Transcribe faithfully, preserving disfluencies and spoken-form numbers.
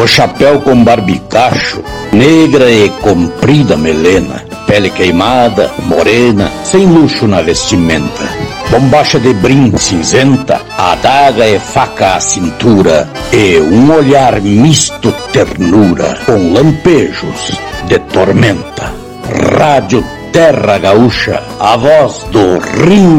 O chapéu com barbicacho, negra e comprida melena, pele queimada, morena, sem luxo na vestimenta. Bombacha de brim cinzenta, adaga e faca à cintura, e um olhar misto ternura, com lampejos de tormenta. Rádio Terra Gaúcha, a voz do Rio